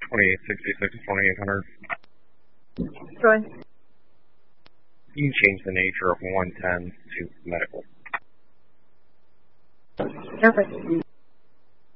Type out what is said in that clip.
2866, 2800. Go ahead. You can change the nature of 110 to medical. Perfect.